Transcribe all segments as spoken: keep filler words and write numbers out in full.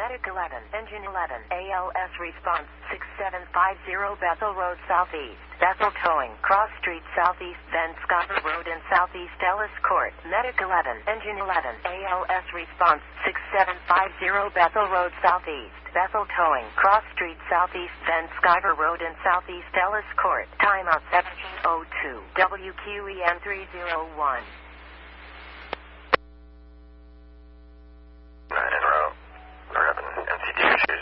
Medic eleven, Engine eleven, A L S response six seven five zero Bethel Road Southeast, Bethel Towing, Cross Street Southeast, then Scott Road in Southeast Ellis Court. Medic eleven, Engine eleven, A L S response six seven five zero Bethel Road Southeast, Bethel Towing, Cross Street Southeast, then Skyver Road in Southeast Ellis Court. Timeout seventeen oh two, W Q E N three oh one. nine en route. We're having N C T issues.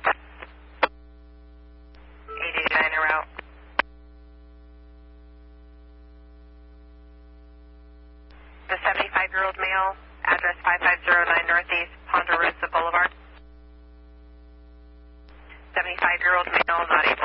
eighty-nine en route. The seventy-five-year-old male, address five five zero nine Northeast Ponderosa Boulevard. seventy-five-year-old male, not able